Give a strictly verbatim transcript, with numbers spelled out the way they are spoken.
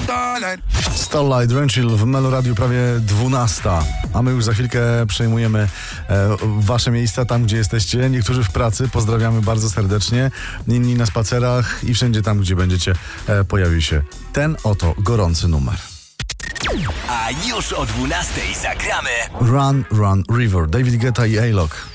Starlight Drenchill w Meloradiu prawie dwunasta, a my już za chwilkę przejmujemy e, wasze miejsca tam, gdzie jesteście. Niektórzy w pracy, pozdrawiamy bardzo serdecznie, inni na spacerach i wszędzie tam, gdzie będziecie, e, pojawi się ten oto gorący numer. A już o dwunastej zagramy Run, Run, River, David Guetta i A-Lock.